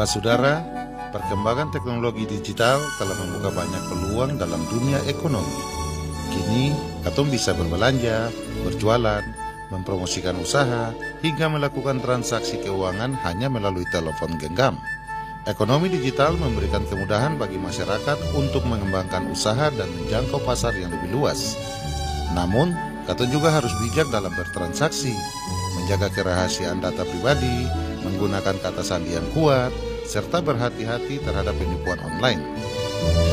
Pak Saudara, perkembangan teknologi digital telah membuka banyak peluang dalam dunia ekonomi. Kini, katong bisa berbelanja, berjualan, mempromosikan usaha, hingga melakukan transaksi keuangan hanya melalui telepon genggam. Ekonomi digital memberikan kemudahan bagi masyarakat untuk mengembangkan usaha dan menjangkau pasar yang lebih luas. Namun, katong juga harus bijak dalam bertransaksi, menjaga kerahasiaan data pribadi, menggunakan kata sandi yang kuat, serta berhati-hati terhadap penipuan online.